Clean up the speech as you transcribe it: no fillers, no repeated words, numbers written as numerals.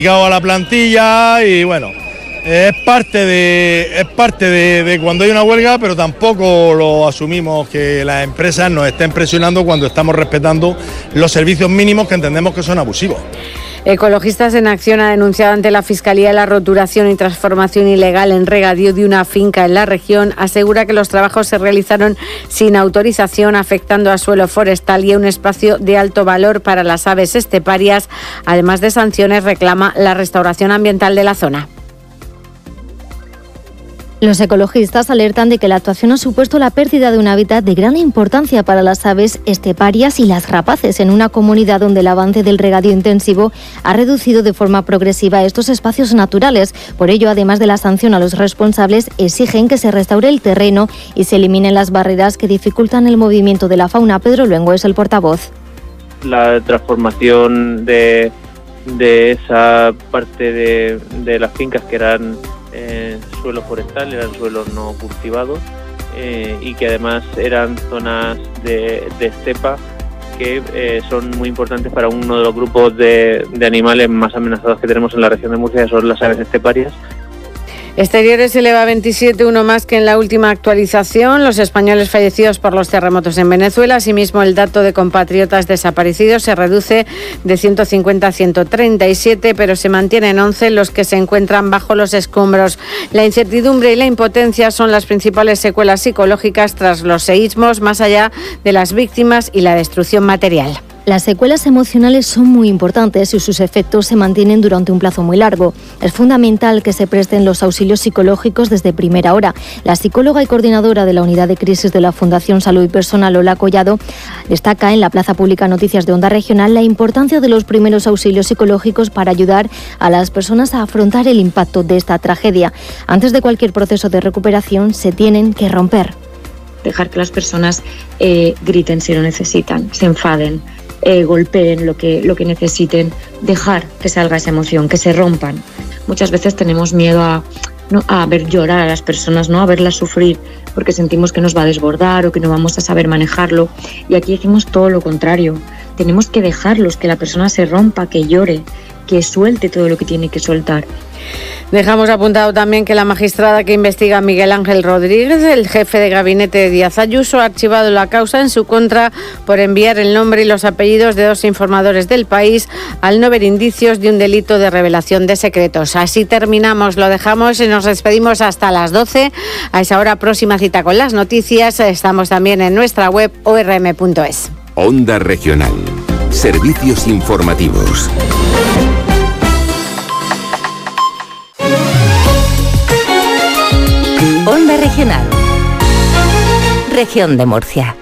A la plantilla y bueno, es parte de cuando hay una huelga, pero tampoco lo asumimos que las empresas nos estén presionando cuando estamos respetando los servicios mínimos que entendemos que son abusivos. Ecologistas en Acción ha denunciado ante la Fiscalía la roturación y transformación ilegal en regadío de una finca en la región. Asegura que los trabajos se realizaron sin autorización, afectando a suelo forestal y a un espacio de alto valor para las aves esteparias. Además de sanciones, reclama la restauración ambiental de la zona. Los ecologistas alertan de que la actuación ha supuesto la pérdida de un hábitat de gran importancia para las aves esteparias y las rapaces en una comunidad donde el avance del regadío intensivo ha reducido de forma progresiva estos espacios naturales. Por ello, además de la sanción a los responsables, exigen que se restaure el terreno y se eliminen las barreras que dificultan el movimiento de la fauna. Pedro Luengo es el portavoz. La transformación de esa parte de las fincas que eran suelo forestal, eran suelos no cultivados y que además eran zonas de estepa que son muy importantes para uno de los grupos de animales más amenazados que tenemos en la región de Murcia, que son las aves esteparias. Exteriores eleva 27, uno más que en la última actualización. Los españoles fallecidos por los terremotos en Venezuela. Asimismo, el dato de compatriotas desaparecidos se reduce de 150 a 137, pero se mantienen 11 los que se encuentran bajo los escombros. La incertidumbre y la impotencia son las principales secuelas psicológicas tras los seísmos, más allá de las víctimas y la destrucción material. Las secuelas emocionales son muy importantes y sus efectos se mantienen durante un plazo muy largo. Es fundamental que se presten los auxilios psicológicos desde primera hora. La psicóloga y coordinadora de la Unidad de Crisis de la Fundación Salud y Personal, Lola Collado, destaca en la Plaza Pública Noticias de Onda Regional la importancia de los primeros auxilios psicológicos para ayudar a las personas a afrontar el impacto de esta tragedia. Antes de cualquier proceso de recuperación se tienen que romper. Dejar que las personas griten si lo necesitan, se enfaden, golpeen lo que necesiten, dejar que salga esa emoción, que se rompan. Muchas veces tenemos miedo a ver llorar a las personas, ¿no? A verlas sufrir, porque sentimos que nos va a desbordar o que no vamos a saber manejarlo. Y aquí decimos todo lo contrario. Tenemos que dejarlos, que la persona se rompa, que llore, que suelte todo lo que tiene que soltar. Dejamos apuntado también que la magistrada que investiga a Miguel Ángel Rodríguez, el jefe de gabinete de Díaz Ayuso, ha archivado la causa en su contra por enviar el nombre y los apellidos de 2 informadores del País al no ver indicios de un delito de revelación de secretos. Así terminamos, lo dejamos y nos despedimos hasta las 12. A esa hora, próxima cita con las noticias. Estamos también en nuestra web orm.es. Onda Regional. Servicios informativos. Onda Regional. Región de Murcia.